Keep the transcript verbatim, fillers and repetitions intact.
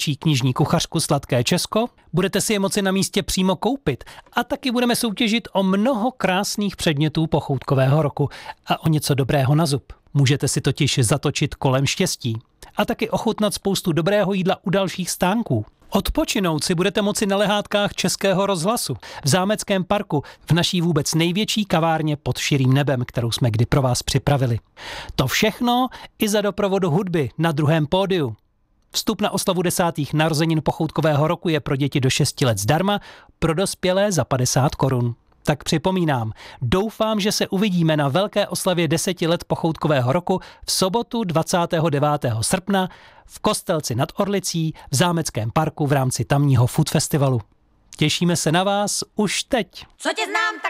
nejlepší knižní kuchařku Sladké Česko, budete si je moci na místě přímo koupit a taky budeme soutěžit o mnoho krásných předmětů pochoutkového roku a o něco dobrého na zub. Můžete si totiž zatočit kolem štěstí a taky ochutnat spoustu dobrého jídla u dalších stánků. Odpočinout si budete moci na lehátkách Českého rozhlasu, v Zámeckém parku, v naší vůbec největší kavárně pod širým nebem, kterou jsme kdy pro vás připravili. To všechno i za doprovodu hudby na druhém pódiu. Vstup na oslavu desátých narozenin pochoutkového roku je pro děti do šesti let zdarma, pro dospělé za padesát korun. Tak připomínám, doufám, že se uvidíme na velké oslavě deseti let pochoutkového roku v sobotu dvacátého devátého srpna v Kostelci nad Orlicí v Zámeckém parku v rámci tamního food festivalu. Těšíme se na vás už teď. Co tě znám, tak